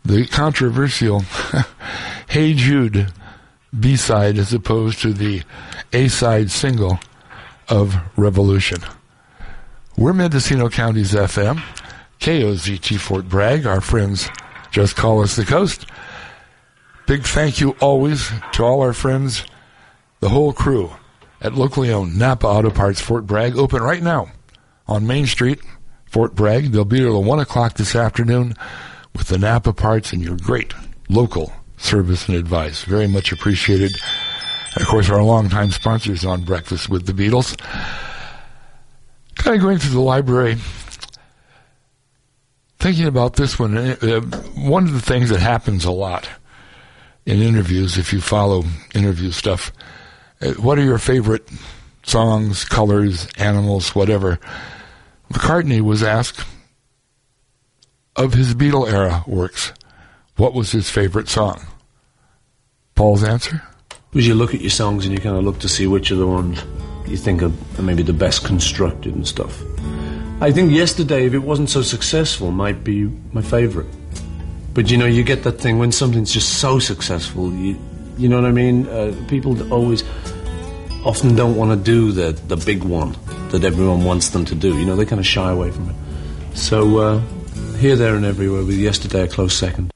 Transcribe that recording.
the controversial Hey Jude B-side as opposed to the A-side single of Revolution. We're Mendocino County's FM, KOZT Fort Bragg. Our friends just call us the coast. Big thank you always to all our friends, the whole crew at locally owned Napa Auto Parts Fort Bragg, open right now on Main Street, Fort Bragg. They'll be there till 1 o'clock this afternoon with the Napa parts and your great local service and advice. Very much appreciated. And of course, our longtime sponsors on Breakfast with the Beatles. Kind of going through the library, thinking about this one. One of the things that happens a lot in interviews, if you follow interview stuff, what are your favorite songs, colors, animals, whatever? McCartney was asked of his Beatle era works, what was his favorite song? Paul's answer? Because you look at your songs and you kind of look to see which are the ones you think are maybe the best constructed and stuff. I think Yesterday, if it wasn't so successful, might be my favorite. But you know, you get that thing when something's just so successful, you know what I mean? People often don't want to do the big one that everyone wants them to do. You know, they kind of shy away from it. So, Here, There and Everywhere with Yesterday a close second.